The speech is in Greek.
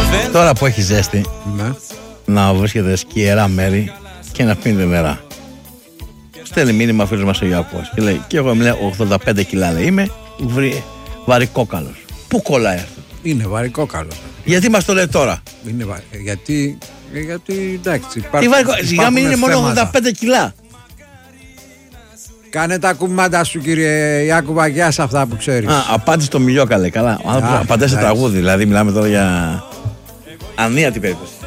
Τώρα που έχει ζέστη, Ναι. να βρίσκεται σκιερά μέρη και να πίνετε νερά. Στέλνει μήνυμα φίλος μας ο Ιάκωβας και λέει: και εγώ είμαι 85 κιλά, λέει, είμαι βαρικόκαλος. Πού κολλάει αυτό? Είναι βαρικόκαλο. Γιατί μας το λέει τώρα? Είναι γιατί εντάξει. Σιγά μην είναι μόνο 85 κιλά. Κάνε τα κουμάντα σου, κύριε Ιάκωβα, για σε αυτά που ξέρεις. Απάντησε το Μιλιόκα, λέει. Καλά. Απαντάει σε τραγούδι, δηλαδή μιλάμε τώρα για ανίατη περίπτωση.